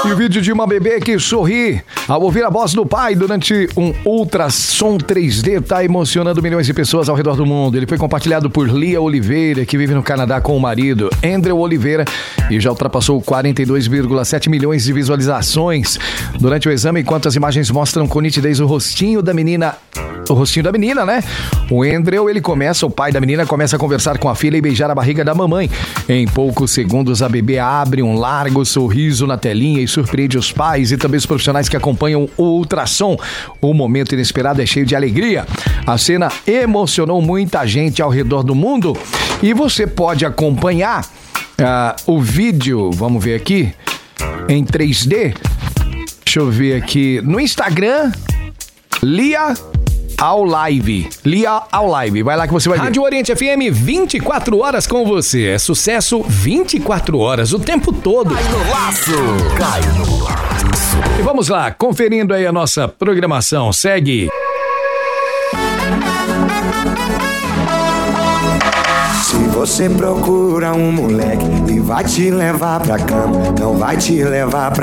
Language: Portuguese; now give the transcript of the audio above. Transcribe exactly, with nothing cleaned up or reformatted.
E o vídeo de uma bebê que sorri ao ouvir a voz do pai durante um ultrassom três D tá emocionando milhões de pessoas ao redor do mundo. Ele foi compartilhado por Lia Oliveira, que vive no Canadá com o marido, Andrew Oliveira, e já ultrapassou quarenta e dois vírgula sete milhões de visualizações. Durante o exame, enquanto as imagens mostram com nitidez o rostinho da menina, o rostinho da menina, né? O Andrew, ele começa, o pai da menina começa a conversar com a filha e beijar a barriga da mamãe. Em poucos segundos, a bebê abre um largo sorriso na telinha e surpreende os pais e também os profissionais que acompanham o ultrassom. O momento inesperado é cheio de alegria. A cena emocionou muita gente ao redor do mundo e você pode acompanhar uh, o vídeo, vamos ver aqui, em três D. Deixa eu ver aqui no Instagram, Lia ao Live. Lia ao Live. Vai lá que você vai ver. Rádio Oriente F M, vinte e quatro horas com você. É sucesso vinte e quatro horas, o tempo todo. Cai no laço. Cai no laço. E vamos lá, conferindo aí a nossa programação. Segue. Se você procura um moleque e vai te levar pra cama, não vai te levar pra